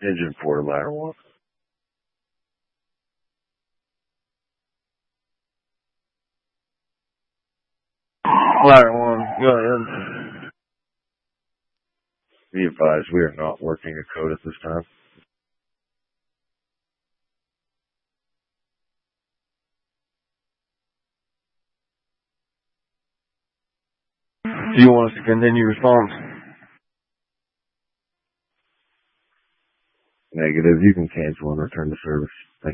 Engine 4 ladder 1. Ladder 1, go ahead. Be advised, we are not working a code at this time. Do you want us to continue response? Negative. You can cancel and return to service. Thank you.